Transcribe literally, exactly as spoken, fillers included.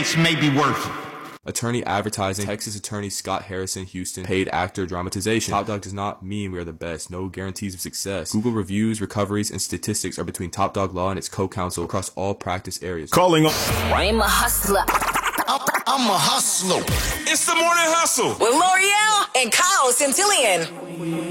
chance may be worth it. Attorney advertising. Texas attorney Scott Harrison, Houston. Paid actor dramatization. Top Dog does not mean we are the best. No guarantees of success. Google reviews, recoveries, and statistics are between Top Dog Law and its co-counsel across all practice areas. Calling on. I'm a hustler. I'm, I'm a hustler. It's the morning hustle With L'Oreal and Kyle Centillion.